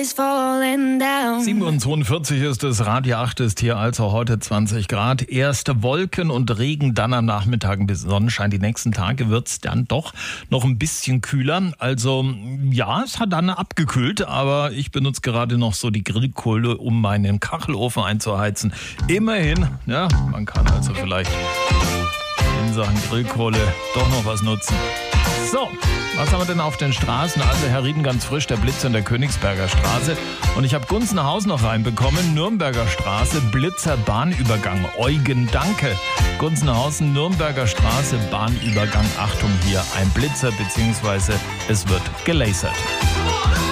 is falling down. 7:42 ist es, Radio 8 ist hier, also heute 20 Grad. Erste Wolken und Regen, dann am Nachmittag ein bisschen Sonnenschein. Die nächsten Tage wird es dann doch noch ein bisschen kühler. Also ja, es hat dann abgekühlt, aber ich benutze gerade noch so die Grillkohle, um meinen Kachelofen einzuheizen. Immerhin, ja, man kann also vielleicht in Sachen Grillkohle doch noch was nutzen. So, was haben wir denn auf den Straßen? Also Herr Rieden ganz frisch, der Blitzer in der Königsberger Straße. Und ich habe Gunzenhausen noch reinbekommen. Nürnberger Straße, Blitzer, Bahnübergang. Eugen, danke. Gunzenhausen, Nürnberger Straße, Bahnübergang. Achtung, hier ein Blitzer, beziehungsweise es wird gelasert.